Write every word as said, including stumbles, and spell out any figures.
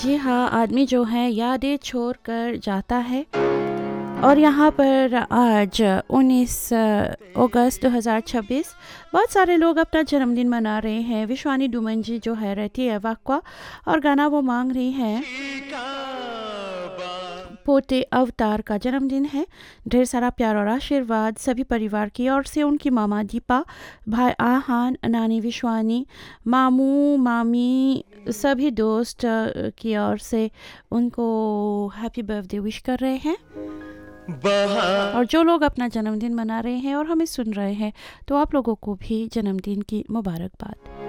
जी हाँ, आदमी जो है यादें छोड़ कर जाता है और यहाँ पर आज उन्नीस अगस्त दो हज़ार छब्बीस बहुत सारे लोग अपना जन्मदिन मना रहे हैं। विश्वानी डुमन जी जो है रहती है वाकवा और गाना वो मांग रही हैं पोते अवतार का जन्मदिन है। ढेर सारा प्यार और आशीर्वाद सभी परिवार की ओर से उनकी मामा दीपा, भाई आहान, नानी विश्वानी, मामू मामी सभी दोस्त अ, की ओर से उनको हैप्पी बर्थडे विश कर रहे हैं। और जो लोग अपना जन्मदिन मना रहे हैं और हमें सुन रहे हैं तो आप लोगों को भी जन्मदिन की मुबारकबाद।